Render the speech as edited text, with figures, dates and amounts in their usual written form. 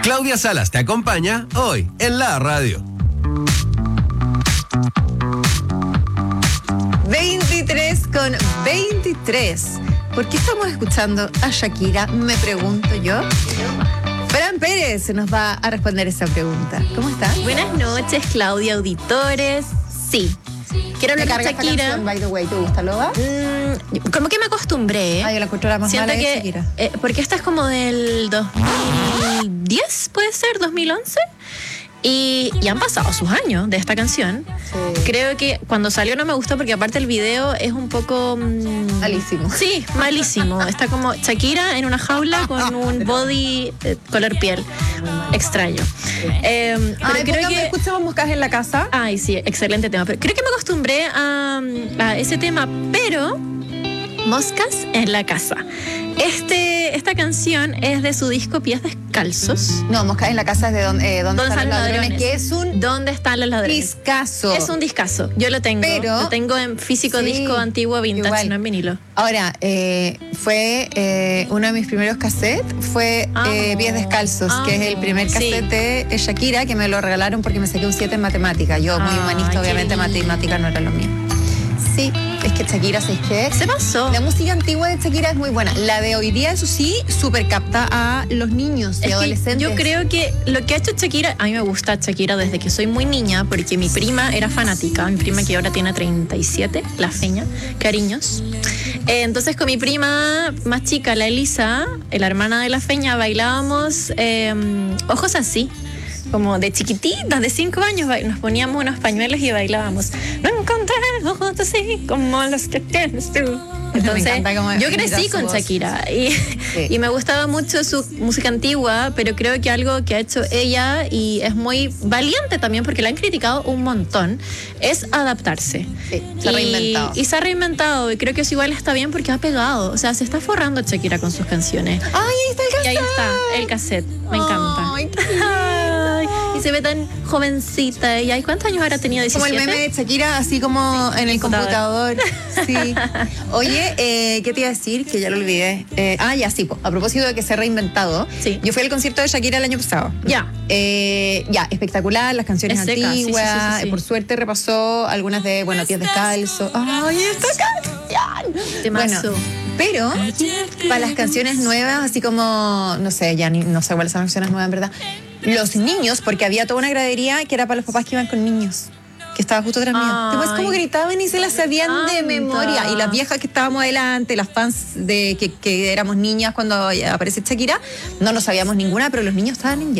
Claudia Salas te acompaña hoy en la radio. 23:23. ¿Por qué estamos escuchando a Shakira? Me pregunto yo. Fran Pérez nos va a responder esa pregunta. ¿Cómo estás? Buenas noches, Claudia, auditores. Sí. Quiero hablar de Shakira. Canción, by the way, ¿te gusta, Loba? Como que me acostumbré. Yo la encuentro la más mala de Shakira. Porque esta es como del 2010, puede ser, 2011. Y han pasado sus años de esta canción. Sí. Creo que cuando salió no me gustó porque aparte el video es un poco... malísimo. Sí, malísimo. Está como Shakira en una jaula con un body color piel. Extraño. Pero creo que... escuchamos Moscas en la casa. Ay, sí, excelente tema. Pero creo que me acostumbré a ese tema, pero Moscas en la casa. Esta canción es de su disco Pies Descalzos. No, Moscas en la casa es de donde están los ladrones, que es un ¿Dónde están los ladrones? discazo. Es un discazo. Yo lo tengo. Pero, lo tengo en físico, sí, disco antiguo, vintage, igual. no en vinilo. Ahora, fue uno de mis primeros cassettes, fue Pies Descalzos, que es el primer cassette de Shakira, que me lo regalaron porque me saqué un 7 en matemática. Yo, muy humanista, obviamente, matemática no era lo mío. Sí, es que Shakira, ¿sabes qué? Se pasó. La música antigua de Shakira es muy buena. La de hoy día, eso sí, súper capta a los niños y adolescentes. Yo creo que lo que ha hecho Shakira, a mí me gusta Shakira desde que soy muy niña, porque mi prima era fanática, mi prima que ahora tiene 37, la Feña, cariños. Entonces con mi prima más chica, la Elisa, la hermana de la Feña, bailábamos Ojos Así. Como de chiquititas, de 5 años, nos poníamos unos pañuelos y bailábamos. No encontré ojos así como los que tienes tú. Entonces, yo crecí con Shakira y me gustaba mucho su música antigua, pero creo que algo que ha hecho ella, y es muy valiente también porque la han criticado un montón, es adaptarse. Sí, se ha reinventado. Y se ha reinventado, y creo que eso igual está bien porque ha pegado. O sea, se está forrando Shakira con sus canciones. ¡Ay, ahí está el cassette! Y ahí está, el cassette. Me encanta. Ay, y se ve tan jovencita. ¿Y cuántos años ahora tenía? 17. Como el meme de Shakira, así como en el computador. Sí. Oye, ¿qué te iba a decir? Que ya lo olvidé. Ya, sí, a propósito de que se ha reinventado. Sí. Yo fui al concierto de Shakira el año pasado. Ya. Espectacular, las canciones seca, antiguas. sí. Por suerte repasó algunas de, Pies Descalzos. ¡Ay, esta canción! Temazo. Pero para las canciones nuevas, así como, no sé, ya no sé cuáles son las canciones nuevas, en verdad. Los niños, porque había toda una gradería que era para los papás que iban con niños, que estaba justo atrás mío. Después como gritaban y se las sabían de memoria. Y las viejas que estábamos adelante, las fans de que éramos niñas cuando aparece Shakira, no nos sabíamos ninguna, pero los niños estaban en